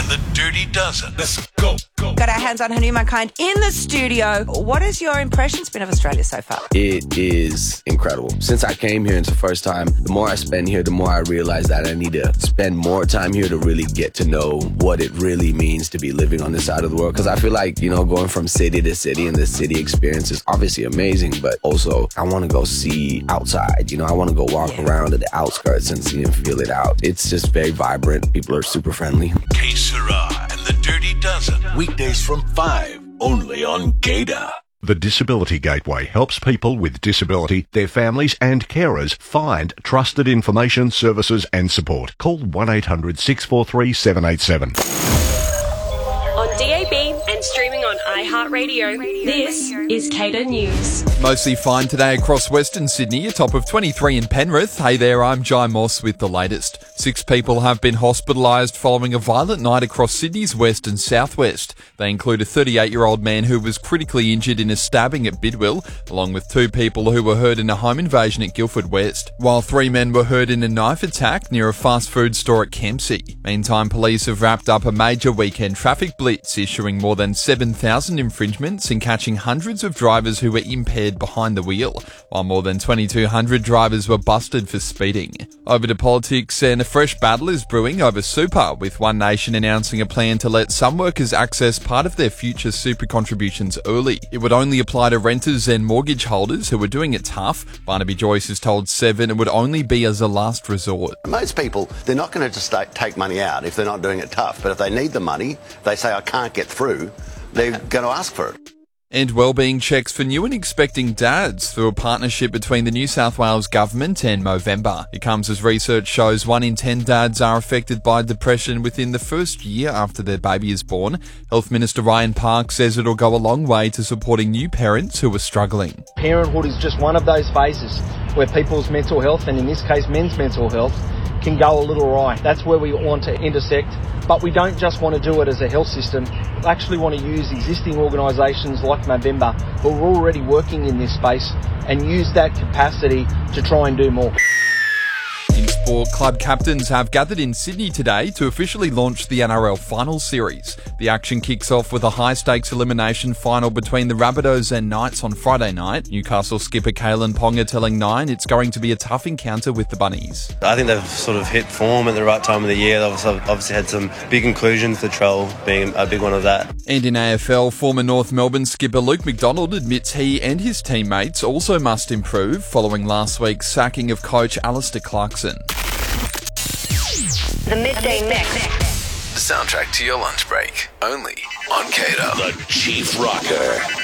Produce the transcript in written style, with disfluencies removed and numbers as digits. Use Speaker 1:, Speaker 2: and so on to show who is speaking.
Speaker 1: the Dirty Dozen. Let's go.
Speaker 2: Got our hands on Hanuma Kind in the studio. What has your impressions been of Australia so far?
Speaker 3: It is incredible. Since I came here, it's the first time, the more I spend here, the more I realize that I need to spend more time here to really get to know what it really means to be living on this side of the world. Because I feel like, going from city to city and the city experience is obviously amazing, but also I want to go see outside. I want to go walk around at the outskirts and see and feel it out. It's just very vibrant. People are super friendly.
Speaker 1: Que Sera and the Dirty Dozen. Weekdays from 5, only on Gator.
Speaker 4: The Disability Gateway helps people with disability, their families and carers find trusted information, services and support. Call 1-800-643-787.
Speaker 5: On DAB and streaming on iHeartRadio, this is Cater News.
Speaker 6: Mostly fine today across Western Sydney, a top of 23 in Penrith. Hey there, I'm Jai Moss with the latest. 6 people have been hospitalised following a violent night across Sydney's west and southwest. They include a 38-year-old man who was critically injured in a stabbing at Bidwell, along with 2 people who were hurt in a home invasion at Guildford West, while 3 men were hurt in a knife attack near a fast food store at Kempsey. Meantime, police have wrapped up a major weekend traffic blitz, issuing more than 7,000 infringements and catching hundreds of drivers who were impaired behind the wheel, while more than 2,200 drivers were busted for speeding. Over to politics, and a fresh battle is brewing over super, with One Nation announcing a plan to let some workers access part of their future super contributions early. It would only apply to renters and mortgage holders who are doing it tough. Barnaby Joyce has told Seven it would only be as a last resort.
Speaker 7: Most people, they're not going to just take money out if they're not doing it tough, but if they need the money, they say, I can't get through, they're going to ask for it.
Speaker 6: And wellbeing checks for new and expecting dads through a partnership between the New South Wales Government and Movember. It comes as research shows 1 in 10 dads are affected by depression within the first year after their baby is born. Health Minister Ryan Park says it'll go a long way to supporting new parents who are struggling.
Speaker 8: Parenthood is just one of those phases where people's mental health, and in this case men's mental health, can go a little awry. That's where we want to intersect. But we don't just want to do it as a health system. We actually want to use existing organisations like Movember who are already working in this space and use that capacity to try and do more.
Speaker 6: In sport, club captains have gathered in Sydney today to officially launch the NRL Finals Series. The action kicks off with a high-stakes elimination final between the Rabbitohs and Knights on Friday night. Newcastle skipper Kalen Ponga telling Nine it's going to be a tough encounter with the Bunnies.
Speaker 9: I think they've sort of hit form at the right time of the year. They've obviously had some big inclusions, the Trell being a big one of that.
Speaker 6: And in AFL, former North Melbourne skipper Luke McDonald admits he and his teammates also must improve following last week's sacking of coach Alistair Clarkson.
Speaker 5: The Midday Mix.
Speaker 1: The soundtrack to your lunch break, only on Cater. The Chief Rocker.